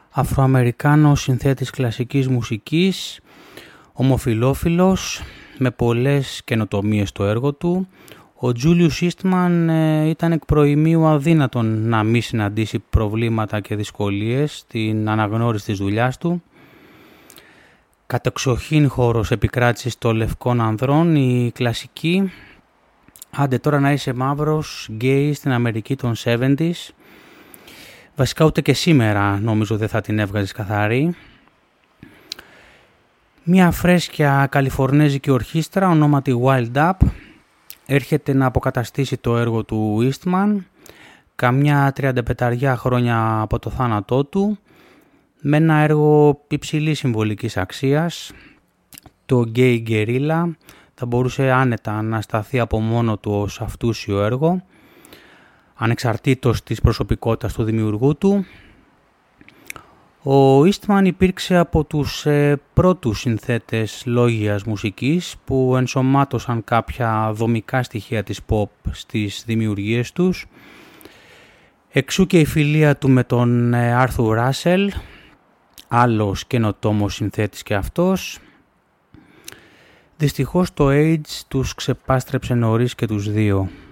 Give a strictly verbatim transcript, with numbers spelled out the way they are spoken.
Αφροαμερικάνος συνθέτης κλασικής μουσικής, ομοφυλόφιλος, με πολλές καινοτομίες στο έργο του. Ο Τζούλιους Ίστμαν ε, ήταν εκ προημίου αδύνατον να μην συναντήσει προβλήματα και δυσκολίες στην αναγνώριση της δουλειάς του. Κατεξοχήν χώρος επικράτησης των λευκών ανδρών, η κλασική «Άντε τώρα να είσαι μαύρος, γκέι» στην Αμερική των εβδομήντα. Βασικά ούτε και σήμερα νομίζω δεν θα την έβγαζες καθαρή. Μια φρέσκια καλιφορνέζικη ορχήστρα ονόματι Wild Up έρχεται να αποκαταστήσει το έργο του Eastman καμιά τριανταπενταριά χρόνια από το θάνατό του, με ένα έργο υψηλής συμβολικής αξίας. Το Gay Guerrilla θα μπορούσε άνετα να σταθεί από μόνο του ως αυτούσιο έργο, ανεξαρτήτως της προσωπικότητας του δημιουργού του. Ο Eastman υπήρξε από τους ε, πρώτους συνθέτες λόγιας μουσικής που ενσωμάτωσαν κάποια δομικά στοιχεία της pop στις δημιουργίες τους. Εξού και η φιλία του με τον ε, Arthur Russell, άλλος καινοτόμος συνθέτης και αυτός. Δυστυχώς το AIDS τους ξεπάστρεψε νωρίς και τους δύο.